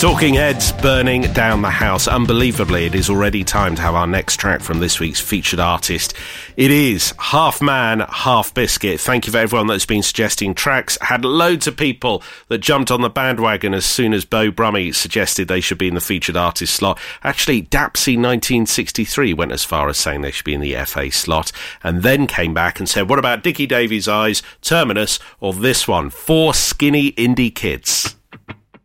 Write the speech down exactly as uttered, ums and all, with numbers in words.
Talking Heads, Burning Down the House. Unbelievably, it is already time to have our next track from this week's featured artist. It is Half Man, Half Biscuit. Thank you for everyone that's been suggesting tracks. Had loads of people that jumped on the bandwagon as soon as Beau Brummie suggested they should be in the featured artist slot. Actually, Dapsy nineteen sixty-three went as far as saying they should be in the F A slot, and then came back and said, what about Dickie Davies' Eyes, Terminus, or this one, Four Skinny Indie Kids?